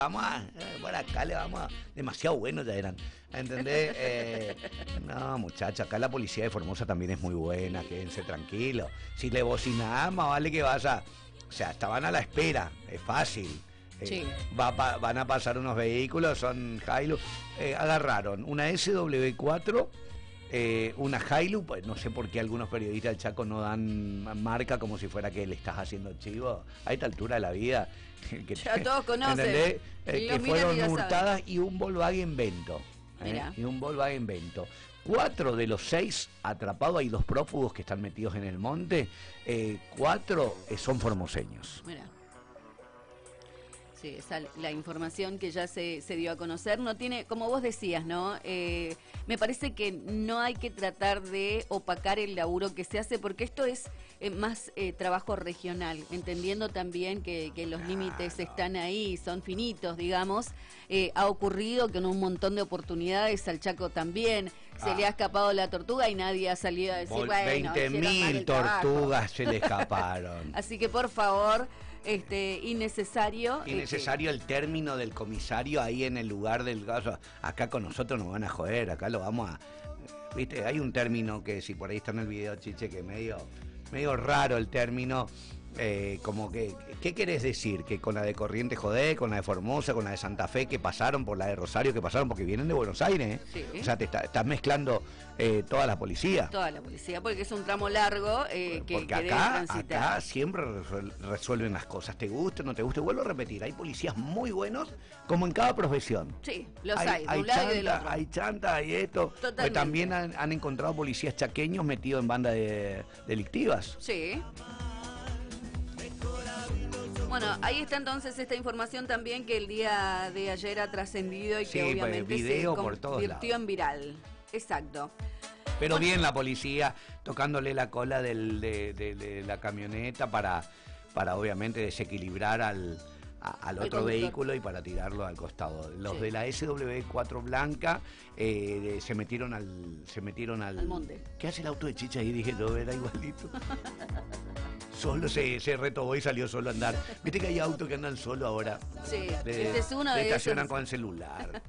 Vamos a, por acá le vamos a... Demasiado buenos ya eran, ¿entendés? No, muchachos, acá la policía de Formosa también es muy buena, quédense tranquilos. Si le bocinás, más vale que vas a... O sea, estaban a la espera, es fácil. Sí. Van a pasar unos vehículos, son Hilux. Agarraron una SW4, una Hilux, pues no sé por qué algunos periodistas del Chaco no dan marca como si fuera que le estás haciendo chivo. A esta altura de la vida... que ya todos conocen. Que fueron hurtadas y un Volkswagen Vento. Y un Volkswagen Vento. 4 de los 6 atrapados, hay 2 prófugos que están metidos en el monte, 4 son formoseños. Mira. Sí, esa, la información que ya se dio a conocer no tiene, como vos decías, ¿no? Me parece que no hay que tratar de opacar el laburo que se hace, porque esto es más trabajo regional, entendiendo también que los límites están ahí, son finitos, digamos. Ha ocurrido que en un montón de oportunidades al Chaco también se le ha escapado la tortuga y nadie ha salido a decir, bueno, 20.000 tortugas se le escaparon. Así que por favor... innecesario el término del comisario ahí en el lugar del caso. Acá con nosotros nos van a joder, acá lo vamos a... Viste, hay un término que si por ahí está en el video, Chiche, que medio raro el término, como que, ¿qué querés decir? Que con la de Corrientes jodé, con la de Formosa, con la de Santa Fe que pasaron, por la de Rosario que pasaron, porque vienen de Buenos Aires, ¿eh? Sí. O sea, estás mezclando toda la policía. Toda la policía, porque es un tramo largo porque que acá siempre resuelven las cosas, te guste o no te guste. Vuelvo a repetir, hay policías muy buenos, como en cada profesión. Sí, los hay de un lado y del otro. Hay chanta, hay esto. Pues también han encontrado policías chaqueños metidos en bandas delictivas. Sí. Bueno, ahí está entonces esta información también que el día de ayer ha trascendido y que obviamente video se por todos convirtió lados. en viral. Exacto. Pero bueno, bien la policía tocándole la cola de la camioneta para obviamente desequilibrar al otro vehículo y para tirarlo al costado. Los de la SW4 blanca se metieron al monte. ¿Qué hace el auto de Chicha ahí? Dije, no, era igualito. Solo se retobó y salió solo a andar. Viste que hay autos que andan solo ahora. Sí, este es uno de esos. Estacionan con el celular.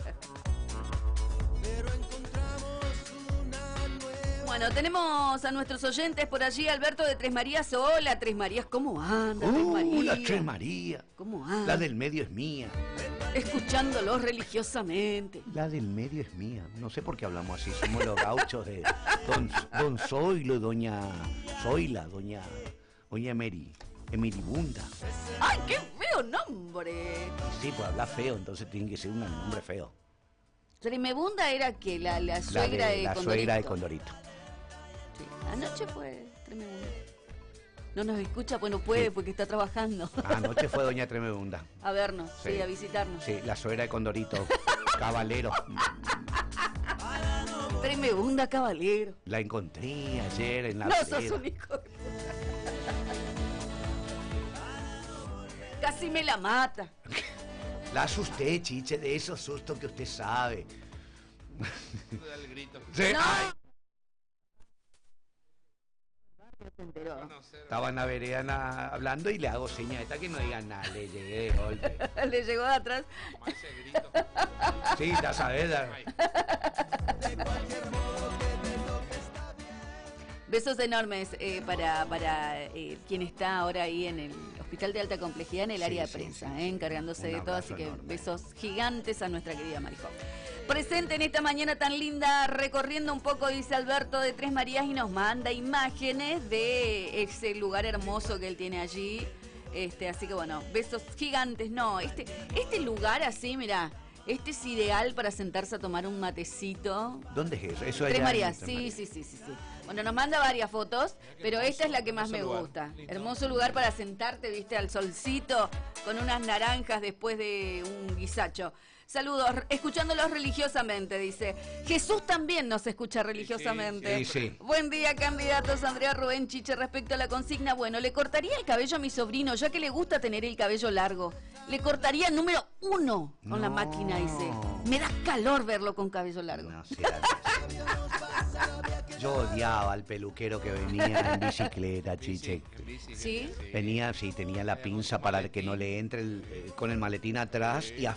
Bueno, tenemos a nuestros oyentes por allí, Alberto de Tres Marías. Hola, Tres Marías, ¿cómo anda, Tres Marías? La Tres Marías. ¿Cómo anda? La del medio es mía. Escuchándolos religiosamente. La del medio es mía. No sé por qué hablamos así. Somos los gauchos de don Zoilo, doña Zoila, doña Emiribunda. ¡Ay, qué feo nombre! Sí, pues habla feo, entonces tiene que ser un nombre feo. Tremebunda era que la suegra de Condorito. Suegra de Condorito. Sí. Anoche fue Tremebunda. No nos escucha, pues no puede, sí, porque está trabajando. Anoche fue doña Tremebunda. A vernos, sí, a visitarnos. Sí, la suegra de Condorito. Caballero. Tremebunda Caballero. La encontré ayer en la... No, sos un hijo. Casi me la mata. La asusté, Chiche, de esos sustos que usted sabe. El grito. Sí. No. Ay. Se enteró. Estaba en la vereda hablando y le hago señas. Esta que no digan nada, le llegué de golpe. Le llegó de atrás. Ese grito. Sí, ya sabes. Besos enormes para quien está ahora ahí en el Hospital de Alta Complejidad, en el área de prensa, encargándose de todo, así que enorme. besos gigantes a nuestra querida Marijó. Presente en esta mañana tan linda, recorriendo un poco, dice Alberto de Tres Marías, y nos manda imágenes de ese lugar hermoso que él tiene allí. Así que bueno, besos gigantes. No, este lugar así, mira, este es ideal para sentarse a tomar un matecito. ¿Dónde es eso? Eso Tres allá Marías, en Tres Marías. sí. Bueno, nos manda varias fotos, pero esta es la que más me gusta. Hermoso lugar para sentarte, viste, al solcito, con unas naranjas después de un guisacho. Saludos, escuchándolos religiosamente, dice. Jesús también nos escucha religiosamente. Sí. Buen día, candidatos. Andrea, Rubén, Chiche, respecto a la consigna. Bueno, le cortaría el cabello a mi sobrino, ya que le gusta tener el cabello largo. Le cortaría el número 1 con la máquina, dice. Me da calor verlo con cabello largo. No, sí, yo odiaba odiaba al peluquero que venía en bicicleta, Chiche. En bici, ¿Sí? Venía, sí, tenía la pinza para que no le entre con el maletín atrás y